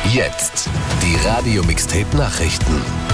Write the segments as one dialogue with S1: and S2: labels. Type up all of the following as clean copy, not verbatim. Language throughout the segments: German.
S1: Jetzt die Radio-Mixtape-Nachrichten.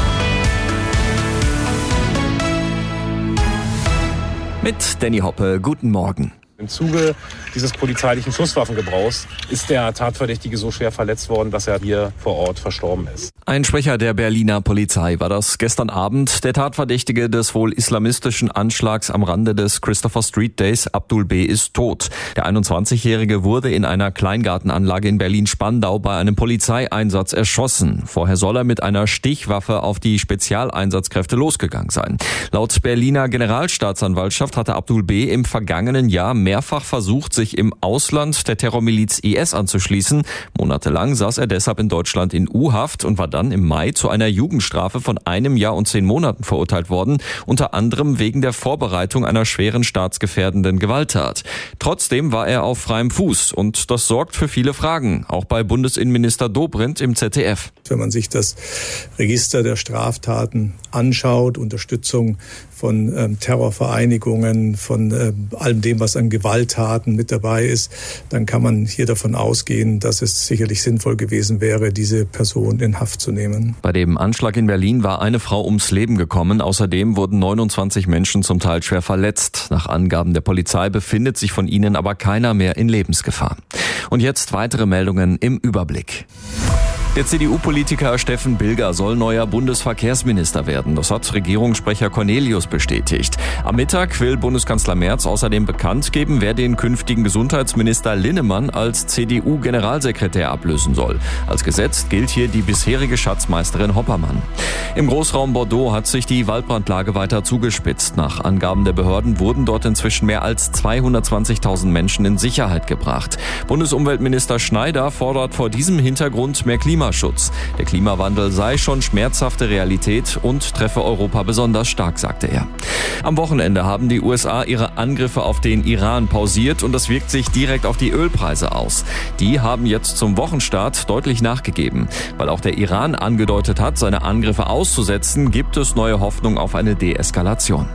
S2: Mit Danny Hoppe, guten Morgen.
S3: Im Zuge dieses polizeilichen Schusswaffengebrauchs ist der Tatverdächtige so schwer verletzt worden, dass er hier vor Ort verstorben ist.
S2: Ein Sprecher der Berliner Polizei war das gestern Abend. Der Tatverdächtige des wohl islamistischen Anschlags am Rande des Christopher Street Days, Abdul B., ist tot. Der 21-Jährige wurde in einer Kleingartenanlage in Berlin-Spandau bei einem Polizeieinsatz erschossen. Vorher soll er mit einer Stichwaffe auf die Spezialeinsatzkräfte losgegangen sein. Laut Berliner Generalstaatsanwaltschaft hatte Abdul B. im vergangenen Jahr mehrfach versucht, sich im Ausland der Terrormiliz IS anzuschließen. Monatelang saß er deshalb in Deutschland in U-Haft und war dann im Mai zu einer Jugendstrafe von 1 Jahr und 10 Monaten verurteilt worden, unter anderem wegen der Vorbereitung einer schweren staatsgefährdenden Gewalttat. Trotzdem war er auf freiem Fuß und das sorgt für viele Fragen, auch bei Bundesinnenminister Dobrindt im ZDF.
S4: Wenn man sich das Register der Straftaten anschaut, Unterstützung von Terrorvereinigungen, von allem dem, was an Gewalttaten mit dabei ist, dann kann man hier davon ausgehen, dass es sicherlich sinnvoll gewesen wäre, diese Person in Haft zu nehmen.
S2: Bei dem Anschlag in Berlin war eine Frau ums Leben gekommen. Außerdem wurden 29 Menschen zum Teil schwer verletzt. Nach Angaben der Polizei befindet sich von ihnen aber keiner mehr in Lebensgefahr. Und jetzt weitere Meldungen im Überblick. Der CDU-Politiker Steffen Bilger soll neuer Bundesverkehrsminister werden. Das hat Regierungssprecher Cornelius bestätigt. Am Mittag will Bundeskanzler Merz außerdem bekannt geben, wer den künftigen Gesundheitsminister Linnemann als CDU-Generalsekretär ablösen soll. Als gesetzt gilt hier die bisherige Schatzmeisterin Hoppermann. Im Großraum Bordeaux hat sich die Waldbrandlage weiter zugespitzt. Nach Angaben der Behörden wurden dort inzwischen mehr als 220.000 Menschen in Sicherheit gebracht. Bundesumweltminister Schneider fordert vor diesem Hintergrund mehr Klimaschutz. Der Klimawandel sei schon schmerzhafte Realität und treffe Europa besonders stark, sagte er. Am Wochenende haben die USA ihre Angriffe auf den Iran pausiert und das wirkt sich direkt auf die Ölpreise aus. Die haben jetzt zum Wochenstart deutlich nachgegeben. Weil auch der Iran angedeutet hat, seine Angriffe auszusetzen, gibt es neue Hoffnung auf eine Deeskalation.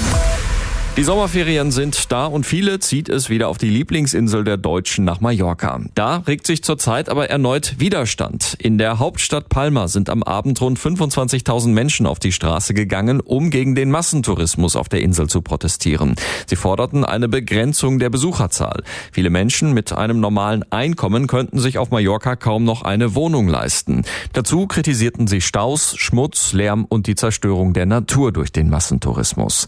S2: Die Sommerferien sind da und viele zieht es wieder auf die Lieblingsinsel der Deutschen nach Mallorca. Da regt sich zurzeit aber erneut Widerstand. In der Hauptstadt Palma sind am Abend rund 25.000 Menschen auf die Straße gegangen, um gegen den Massentourismus auf der Insel zu protestieren. Sie forderten eine Begrenzung der Besucherzahl. Viele Menschen mit einem normalen Einkommen könnten sich auf Mallorca kaum noch eine Wohnung leisten. Dazu kritisierten sie Staus, Schmutz, Lärm und die Zerstörung der Natur durch den Massentourismus.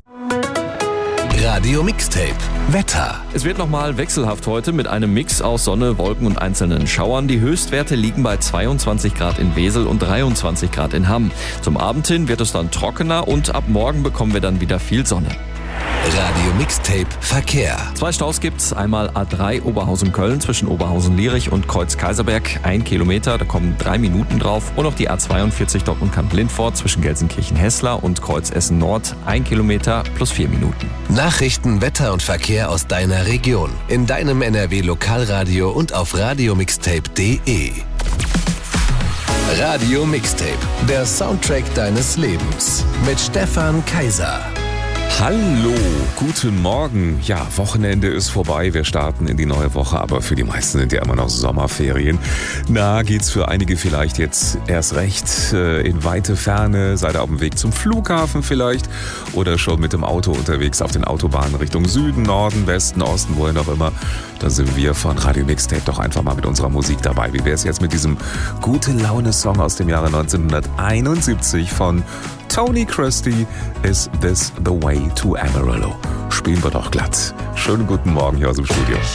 S1: Radio Mixtape Wetter.
S2: Es wird nochmal wechselhaft heute mit einem Mix aus Sonne, Wolken und einzelnen Schauern. Die Höchstwerte liegen bei 22 Grad in Wesel und 23 Grad in Hamm. Zum Abend hin wird es dann trockener und ab morgen bekommen wir dann wieder viel Sonne.
S1: Radio Mixtape Verkehr.
S2: 2 Staus gibt's. Einmal A3 Oberhausen-Köln zwischen Oberhausen-Lierich und Kreuz-Kaiserberg. 1 Kilometer, da kommen 3 Minuten drauf. Und auch die A42 Dortmund-Kamp-Lindfort zwischen Gelsenkirchen-Hessler und Kreuz-Essen-Nord. 1 Kilometer plus 4 Minuten.
S1: Nachrichten, Wetter und Verkehr aus deiner Region. In deinem NRW-Lokalradio und auf radiomixtape.de. Radio Mixtape, der Soundtrack deines Lebens. Mit Stefan Kaiser.
S5: Hallo, guten Morgen. Ja, Wochenende ist vorbei, wir starten in die neue Woche, aber für die meisten sind ja immer noch Sommerferien. Na, geht's für einige vielleicht jetzt erst recht in weite Ferne, seid ihr auf dem Weg zum Flughafen vielleicht oder schon mit dem Auto unterwegs auf den Autobahnen Richtung Süden, Norden, Westen, Osten, wohin auch immer. Da sind wir von Radio Mixtape doch einfach mal mit unserer Musik dabei. Wie wäre es jetzt mit diesem Gute-Laune-Song aus dem Jahre 1971 von Tony Christie, Is This the Way to Amarillo? Spielen wir doch glatt. Schönen guten Morgen hier aus dem Studio.